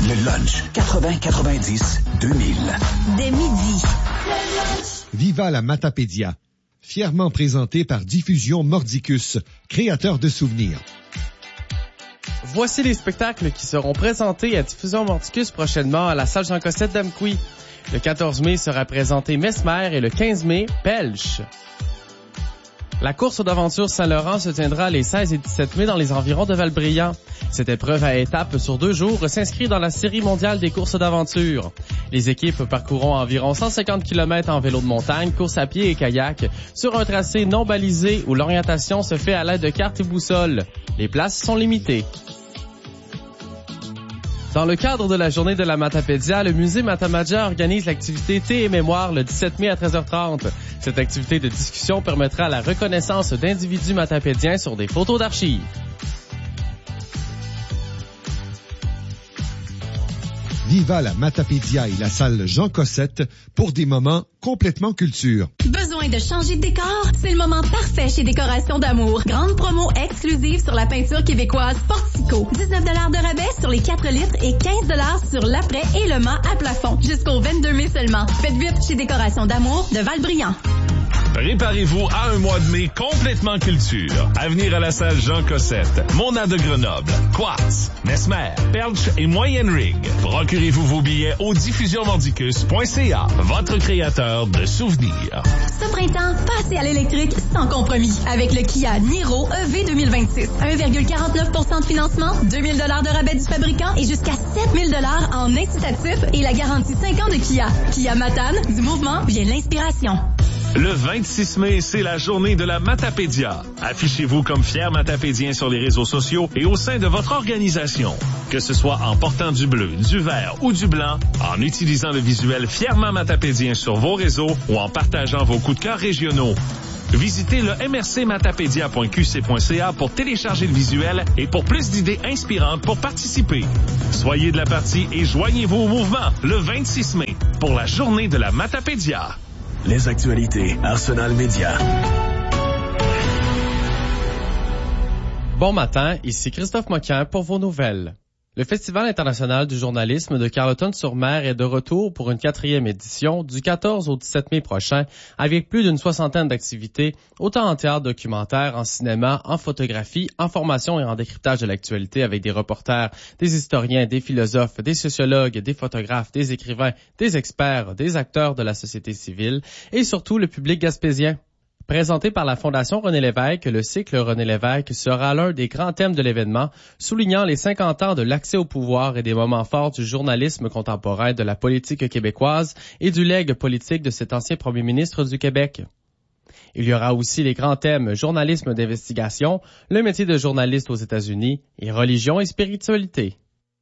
Le lunch 80-90-2000. Dès midi. Viva la Matapédia. Fièrement présenté par Diffusion Mordicus, créateur de souvenirs. Voici les spectacles qui seront présentés à Diffusion Mordicus prochainement à la salle Jean Cossette d'Amqui. Le 14 mai sera présenté Mesmer et le 15 mai, Pelch. La course d'aventure Saint-Laurent se tiendra les 16 et 17 mai dans les environs de Val-Brillant. Cette épreuve à étapes sur 2 jours s'inscrit dans la série mondiale des courses d'aventure. Les équipes parcourront environ 150 km en vélo de montagne, course à pied et kayak sur un tracé non balisé où l'orientation se fait à l'aide de cartes et boussoles. Les places sont limitées. Dans le cadre de la journée de la Matapédia, le musée Matamadia organise l'activité Thé et mémoire le 17 mai à 13h30. Cette activité de discussion permettra la reconnaissance d'individus matapédiens sur des photos d'archives. Viva la Matapédia et la salle Jean Cossette pour des moments complètement culture. Besoin de changer de décor? C'est le moment parfait chez Décoration d'Amour. Grande promo exclusive sur la peinture québécoise Portico. 19 $ de rabais sur les 4 litres et 15 $ sur l'après et le mât à plafond. Jusqu'au 22 mai seulement. Faites vite chez Décoration d'Amour de Val-Brillant. Préparez-vous à un mois de mai complètement culture. À venir à la salle Jean Cossette, Mona de Grenoble, Quartz, Mesmer, Pelch et Moyenne Rig. Procurez-vous vos billets au diffusionmordicus.ca, votre créateur de souvenirs. Ce printemps, passez à l'électrique sans compromis avec le Kia Niro EV 2026. 1,49% de financement, 2000 $ de rabais du fabricant et jusqu'à 7000 $ en incitatif et la garantie 5 ans de Kia. Kia Matane, du mouvement vient l'inspiration. Le 26 mai, c'est la journée de la Matapédia. Affichez-vous comme fiers matapédiens sur les réseaux sociaux et au sein de votre organisation. Que ce soit en portant du bleu, du vert ou du blanc, en utilisant le visuel fièrement matapédien sur vos réseaux ou en partageant vos coups de cœur régionaux. Visitez le mrcmatapédia.qc.ca pour télécharger le visuel et pour plus d'idées inspirantes pour participer. Soyez de la partie et joignez-vous au mouvement le 26 mai pour la journée de la Matapédia. Les actualités Arsenal Média. Bon matin, ici Christophe Moquin pour vos nouvelles. Le Festival international du journalisme de Carleton-sur-Mer est de retour pour une 4e édition du 14 au 17 mai prochain avec plus d'une 60aine d'activités, autant en théâtre documentaire, en cinéma, en photographie, en formation et en décryptage de l'actualité avec des reporters, des historiens, des philosophes, des sociologues, des photographes, des écrivains, des experts, des acteurs de la société civile et surtout le public gaspésien. Présenté par la Fondation René Lévesque, le cycle René Lévesque sera l'un des grands thèmes de l'événement, soulignant les 50 ans de l'accès au pouvoir et des moments forts du journalisme contemporain de la politique québécoise et du legs politique de cet ancien premier ministre du Québec. Il y aura aussi les grands thèmes journalisme d'investigation, le métier de journaliste aux États-Unis et religion et spiritualité.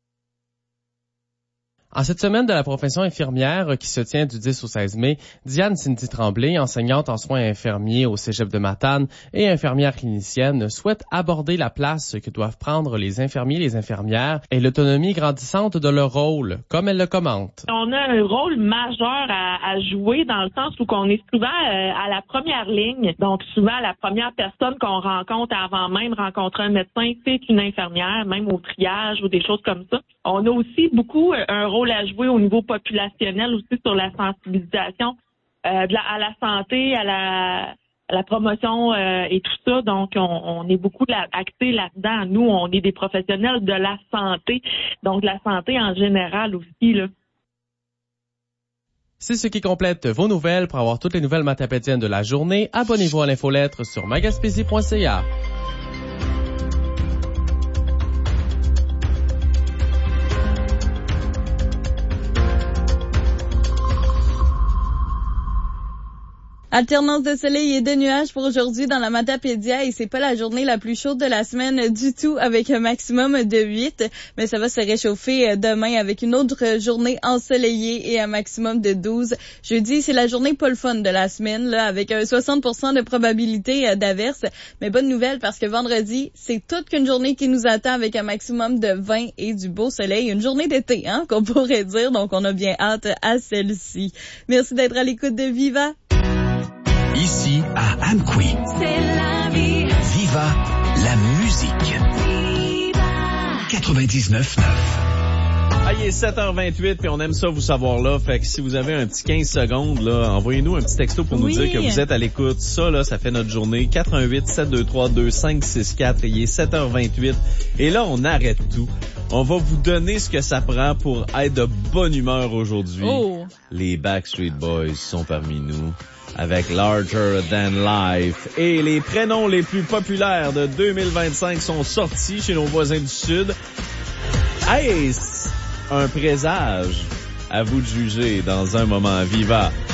En cette semaine de la profession infirmière qui se tient du 10 au 16 mai, Diane Cindy Tremblay, enseignante en soins infirmiers au Cégep de Matane et infirmière clinicienne, souhaite aborder la place que doivent prendre les infirmiers et les infirmières et l'autonomie grandissante de leur rôle, comme elle le commente. On a un rôle majeur à jouer dans le sens où on est souvent à la première ligne, donc souvent la première personne qu'on rencontre avant même rencontrer un médecin, c'est une infirmière, même au triage ou des choses comme ça. On a aussi beaucoup un rôle à jouer au niveau populationnel aussi sur la sensibilisation à la santé, à la promotion et tout ça. Donc, on est beaucoup axé là-dedans. Nous, on est des professionnels de la santé, donc de la santé en général aussi, là. C'est ce qui complète vos nouvelles. Pour avoir toutes les nouvelles matapédiennes de la journée, abonnez-vous à l'infolettre sur magaspésie.ca. Alternance de soleil et de nuages pour aujourd'hui dans la Matapédia et c'est pas la journée la plus chaude de la semaine du tout avec un maximum de 8, mais ça va se réchauffer demain avec une autre journée ensoleillée et un maximum de 12. Jeudi, c'est la journée pas le fun de la semaine là avec 60% de probabilité d'averse, mais bonne nouvelle parce que vendredi, c'est toute qu'une journée qui nous attend avec un maximum de 20 et du beau soleil, une journée d'été hein, qu'on pourrait dire, donc on a bien hâte à celle-ci. Merci d'être à l'écoute de Viva. Ici, à Amqui. C'est la vie. Viva la musique. Viva. 99.9. il est 7h28 puis on aime ça vous savoir là. Fait que si vous avez un petit 15 secondes, là, envoyez-nous un petit texto pour nous dire que vous êtes à l'écoute. Ça, là, ça fait notre journée. 418-723-2564. Il est 7h28. Et là, on arrête tout. On va vous donner ce que ça prend pour être de bonne humeur aujourd'hui. Oh. Les Backstreet Boys sont parmi nous avec Larger Than Life. Et les prénoms les plus populaires de 2025 sont sortis chez nos voisins du Sud. Est-ce un présage? À vous de juger dans un moment. Viva!